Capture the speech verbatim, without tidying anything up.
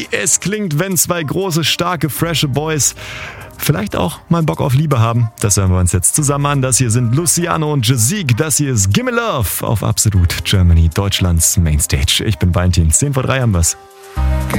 wie es klingt, wenn zwei große, starke, frische Boys vielleicht auch mal Bock auf Liebe haben. Das hören wir uns jetzt zusammen an. Das hier sind Luciano und Jazik. Das hier ist Gimme Love auf Absolut Germany, Deutschlands Mainstage. Ich bin Valentin. zehn vor drei haben wir's.